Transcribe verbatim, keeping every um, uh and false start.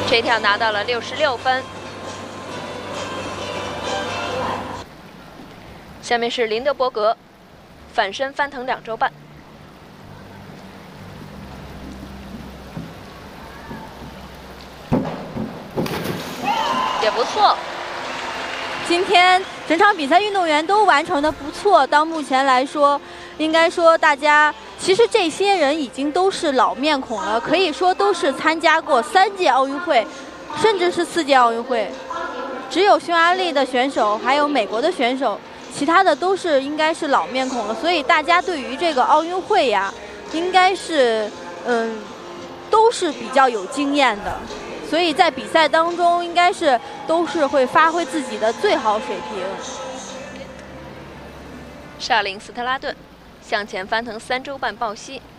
这跳拿到了六十六分。下面是林德伯格，反身翻腾两周半。 也不错。 今天整场比赛运动员都完成的不错，到目前来说，应该说大家其实这些人已经都是老面孔了，可以说都是参加过三届奥运会，甚至是四届奥运会。只有匈牙利的选手，还有美国的选手，其他的都是应该是老面孔了。所以大家对于这个奥运会呀，应该是嗯，都是比较有经验的。 所以在比赛当中，应该是都是会发挥自己的最好水平。 沙林斯特拉顿向前翻腾三周半抱膝，